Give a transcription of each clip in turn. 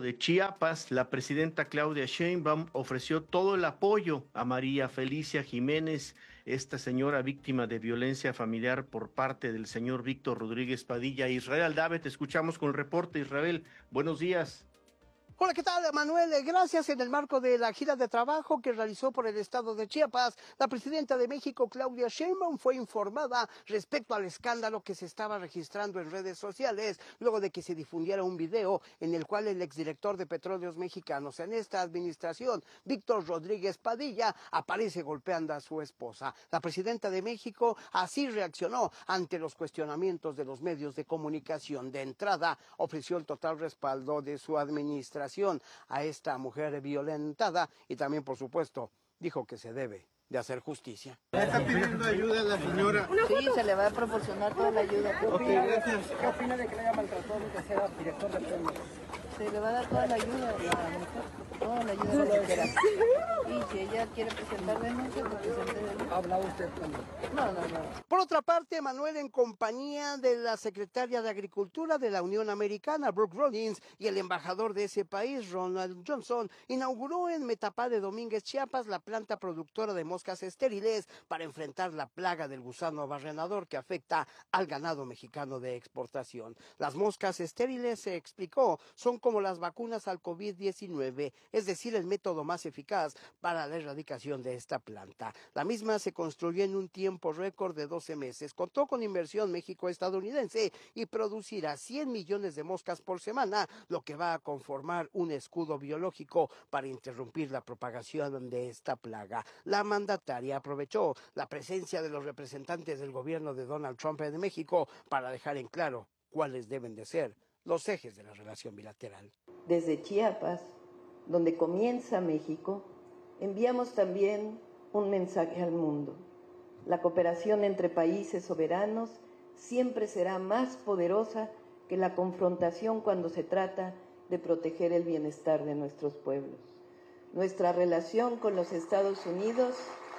de Chiapas, la presidenta Claudia Sheinbaum ofreció todo el apoyo a María Felicia Jiménez, esta señora víctima de violencia familiar por parte del señor Víctor Rodríguez Padilla. Israel Aldave, te escuchamos con el reporte. Israel, buenos días. Hola, ¿qué tal, Manuel? Gracias. En el marco de la gira de trabajo que realizó por el estado de Chiapas, la presidenta de México, Claudia Sheinbaum, fue informada respecto al escándalo que se estaba registrando en redes sociales, luego de que se difundiera un video en el cual el exdirector de Petróleos Mexicanos en esta administración, Víctor Rodríguez Padilla, aparece golpeando a su esposa. La presidenta de México así reaccionó ante los cuestionamientos de los medios de comunicación. De entrada, ofreció el total respaldo de su administración a esta mujer violentada y también, por supuesto, dijo que se debe de hacer justicia. ¿Está pidiendo ayuda a la señora? Sí, se le va a proporcionar toda la ayuda. ¿Qué opina de que le haya maltratado que sea director de premios? Se le va a dar toda la ayuda a la mujer, toda la ayuda que quiera. Y si ella quiere presentar denuncia, pues presente denuncia. ¿Habla usted también? No. Por otra parte, Manuel, en compañía de la secretaria de Agricultura de la Unión Americana, Brooke Rollins, y el embajador de ese país, Ronald Johnson, inauguró en Metapá de Domínguez, Chiapas, la planta productora de moscas estériles para enfrentar la plaga del gusano barrenador que afecta al ganado mexicano de exportación. Las moscas estériles, se explicó, son como las vacunas al COVID-19, es decir, el método más eficaz para la erradicación de esta planta. La misma se construyó en un tiempo récord de 12 meses, contó con inversión México-estadounidense y producirá 100 millones de moscas por semana, lo que va a conformar un escudo biológico para interrumpir la propagación de esta plaga. La mandataria aprovechó la presencia de los representantes del gobierno de Donald Trump en México para dejar en claro cuáles deben de ser los ejes de la relación bilateral. Desde Chiapas, donde comienza México, enviamos también un mensaje al mundo. La cooperación entre países soberanos siempre será más poderosa que la confrontación cuando se trata de proteger el bienestar de nuestros pueblos. Nuestra relación con los Estados Unidos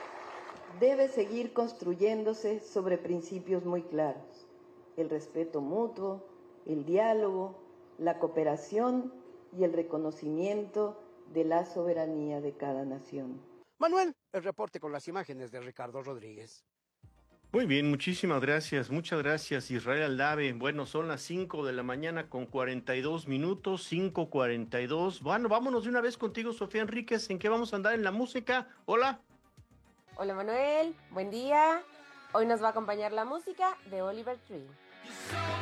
debe seguir construyéndose sobre principios muy claros: el respeto mutuo, el diálogo, la cooperación y el reconocimiento de la soberanía de cada nación. Manuel, el reporte con las imágenes de Ricardo Rodríguez. Muy bien, muchísimas gracias, muchas gracias, Israel Aldave. Bueno, son las 5 de la mañana con 42 minutos, 5:42. Bueno, vámonos de una vez contigo, Sofía Enríquez. ¿En qué vamos a andar en la música? Hola. Hola Manuel, buen día. Hoy nos va a acompañar la música de Oliver Tree.